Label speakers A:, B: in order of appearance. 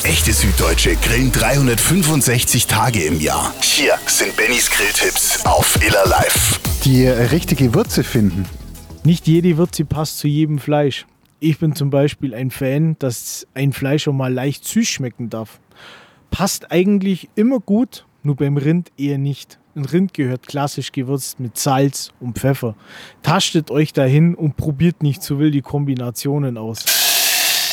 A: Echte Süddeutsche grillen 365 Tage im Jahr. Hier sind Bennys Grilltipps auf Iller Live.
B: Die richtige Würze finden.
C: Nicht jede Würze passt zu jedem Fleisch. Ich bin zum Beispiel ein Fan, dass ein Fleisch auch mal leicht süß schmecken darf. Passt eigentlich immer gut, nur beim Rind eher nicht. Ein Rind gehört klassisch gewürzt mit Salz und Pfeffer. Tastet euch dahin und probiert nicht zu wild die Kombinationen aus.